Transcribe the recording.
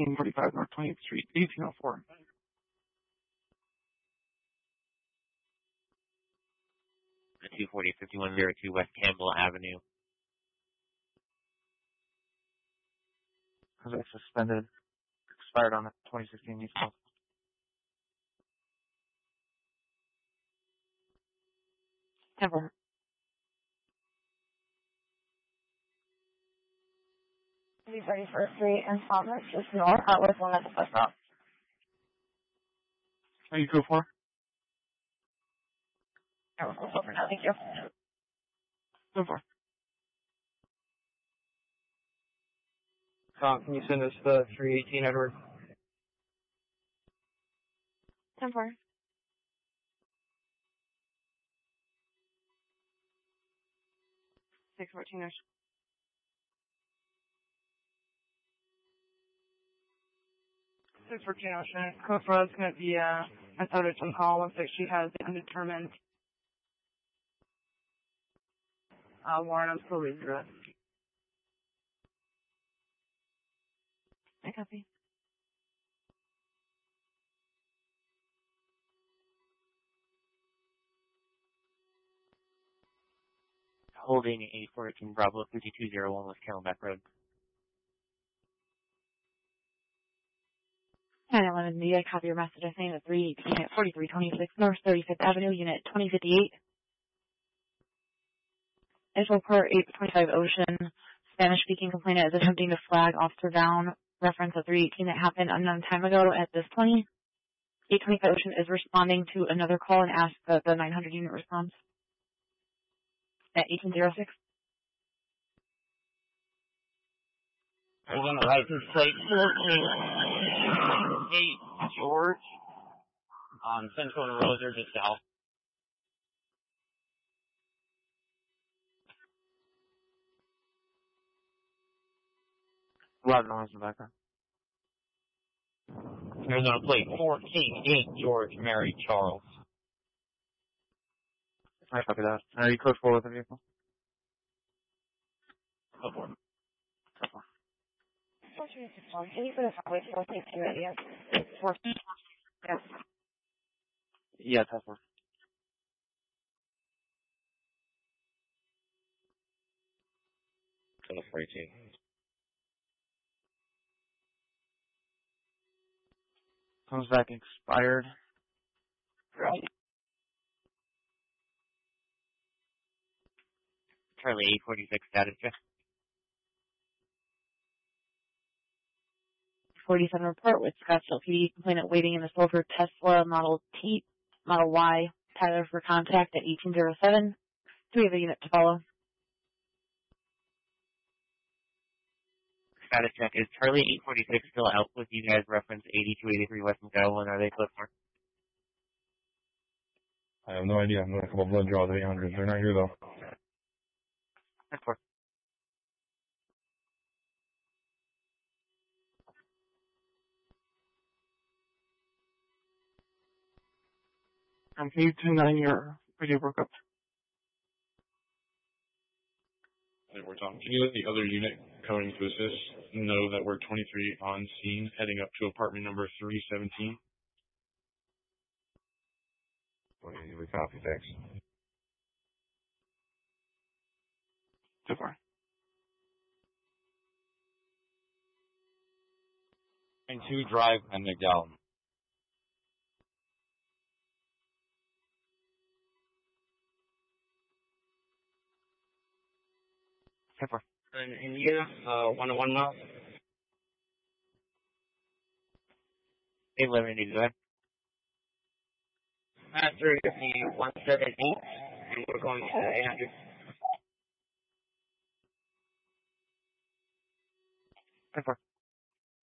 1845 North 20th Street, 1804. The 240-5102 West Campbell Avenue. Because I suspended, expired on the 2016 East Coast. Never. Be ready for 3 and Thomas, just north, with 1 at the bus stop. Are you go for? I will go for now, thank you. Go for. Can you send us the 318 Edward? 10-4. 614. 614 Ocean. Code for us is going to be an Overton call. Looks like she has the undetermined warrant on police arrest. I copy. Holding 814 Bravo 5201 West Camelback Road. 911 media, copy your message. I saying at 318 at 4326 North 35th Avenue, Unit 2058. Initial report 825 Ocean. Spanish-speaking complainant is attempting to flag officer down. Reference at 318 that happened unknown time ago at this 20. 825 Ocean is responding to another call and asks that the 900 unit response at 1806. We're going to license plate 8 George on Central and Roser, just south. A lot of noise in the background. There's on plate 14 8 George Mary Charles. I copy that. Are you close forward with the vehicle? Go for it. Go for it. 4261. Can you put us on wait for 462 yes? 4. Yes. Yeah, that's for. To the 42. Comes back expired. Right. Charlie 846 status check. 47 report with Scottsdale PD complainant waiting in the store for Tesla Model T, Model Y, Tyler for contact at 1807. 3 of the unit to follow. Status check. Is Charlie 846 still out with you guys? Reference 8283 West McDowell, and are they close for? I have no idea. I'm doing a couple blood draws at 800. They're not here though. That's for. Can you tune on your video broke up? We're talking. Can you let the other unit coming to assist know that we're 23 on scene, heading up to apartment number 317? We copy, thanks. So far. And 2 Drive and McDowell. So far. And you, 101 miles? 811 go ahead. After 178, and we're going to 800. So far.